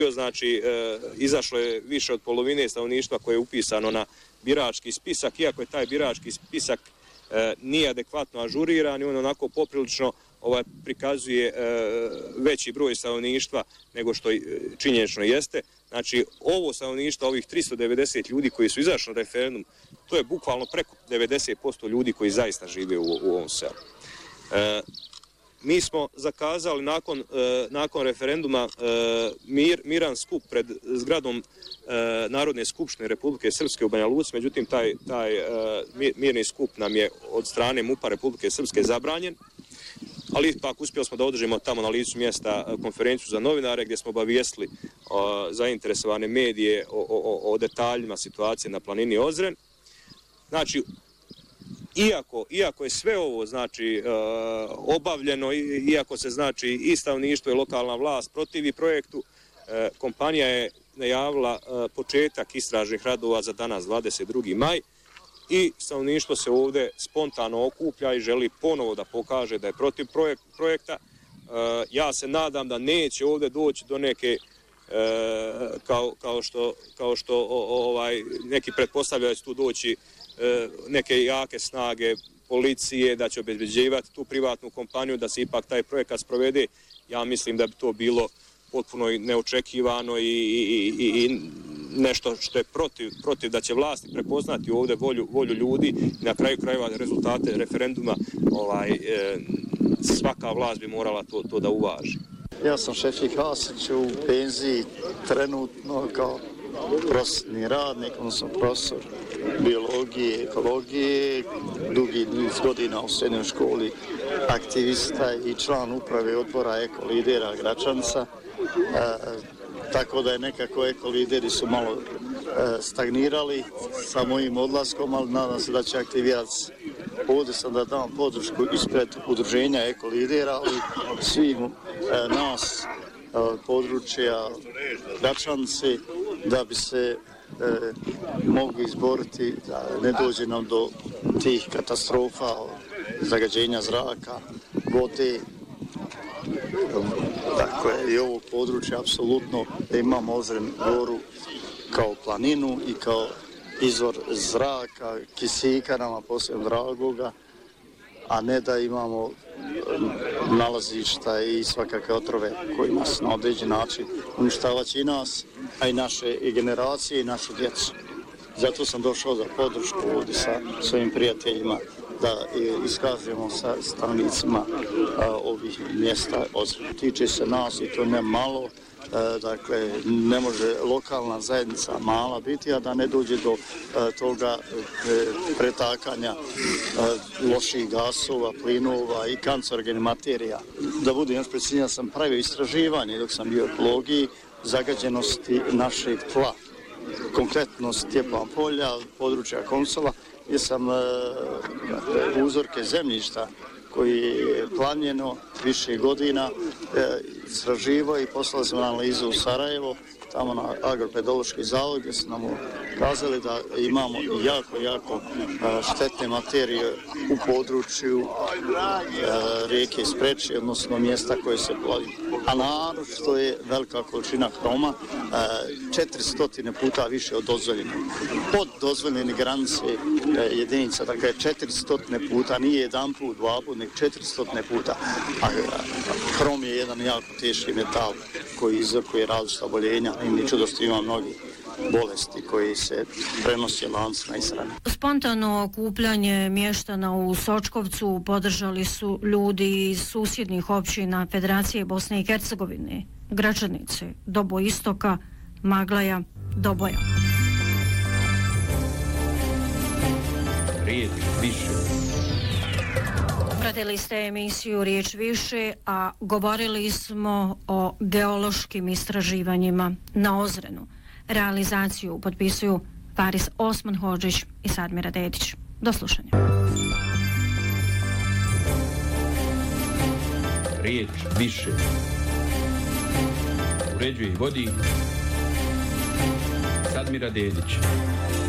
Znači, izašlo je više od polovine stanovništva koje je upisano na birački spisak, iako je taj birački spisak nije adekvatno ažuriran i on onako poprilično prikazuje veći broj stanovništva nego što činjenično jeste. Znači, ovo stanovništvo, ovih 390 ljudi koji su izašli na referendum, to je bukvalno preko 90% ljudi koji zaista žive u ovom selu. Mi smo zakazali nakon referenduma miran skup pred zgradom Narodne skupštine Republike Srpske u Banja Luci, međutim taj mirni skup nam je od strane MUP-a Republike Srpske zabranjen, ali ipak uspjeli smo da održimo tamo na licu mjesta konferenciju za novinare gdje smo obavijestili zainteresovane medije o detaljima situacije na planini Ozren. Znači, iako je sve ovo znači obavljeno, iako se znači i stanovništvo i lokalna vlast protivi projektu, kompanija je najavila početak istražnih radova za danas 22. maj i stanovništvo se ovdje spontano okuplja i želi ponovo da pokaže da je protiv projekta. Ja se nadam da neće ovdje doći do neke kao što neki pretpostavljaju da će tu doći neke jake snage policije, da će obezbeđivati tu privatnu kompaniju, da se ipak taj projekat sprovede. Ja mislim da bi to bilo potpuno neočekivano i nešto što je protiv da će vlasti prepoznati ovdje volju ljudi i na kraju krajeva rezultate referenduma svaka vlast bi morala to da uvaži. Ja sam Šefik Hasić u penziji trenutno kao prosvetni radnik, odnosno profesor biologije, ekologije, dugi niz godina u srednjoj školi, aktivista i član uprave odbora Ekolidera Gračanca. Tako da je nekako ekolideri su malo stagnirali sa mojim odlaskom, ali nadam se da će aktivirati. Ovdje sam da dam podršku ispred udruženja ekolidera, ali svim nas područja Gračanci da bi se mogli izboriti da ne dođe nam do tih katastrofa, zagađenja zraka, vode. Dakle, i ovo područje apsolutno da imamo Ozren goru kao planinu i kao izvor zraka, kisika nama posebno dragoga, a ne da imamo nalazišta i svakakve otrove koji nas na određen način uništavaće i nas, a i naše i generacije i našu djecu. Zato sam došao za podršku ovdje sa svojim prijateljima da iskažemo sa stanovnicima ovih mjesta. Tiče se nas i to ne malo. Dakle, ne može lokalna zajednica mala biti, a da ne dođe do toga pretakanja loših gasova, plinova i kancerogenih materija. Da budem još preciznije, sam pravio istraživanje dok sam bio u ekologiji zagađenosti našeg tla, konkretno Stjepan polja, područja Komsova, gdje sam uzorke zemljišta koji je planjeno više godina istraživao i poslali smo analizu u Sarajevo, tamo na Agropedološki zavod, gdje su nam kazali da imamo jako štetne materije u području rijeke Spreči, odnosno mjesta koje se plovi. A naročito je velika količina hroma, 400 puta više od dozvoljenih. Pod dozvoljene granice jedinica, dakle 400 puta, nije jedan put, dva put, nego 400 puta. A hrom je jedan jako teški metal koji izvrkuje različita oboljenja i mi čudosti ima mnogi bolesti koji se prenose lancima ishrane. Spontano okupljanje mještana u Sočkovcu podržali su ljudi iz susjednih općina Federacije Bosne i Hercegovine, Gračanice, Dobo Istoka, Maglaja, Doboja. Riječ više. Pratili ste emisiju Riječ više, a govorili smo o geološkim istraživanjima na Ozrenu. Realizaciju potpisuju Faris Osman-Hodžić i Sadmira Dedić. Do slušanja. Riječ više. Uređuje i vodi Sadmira Dedić.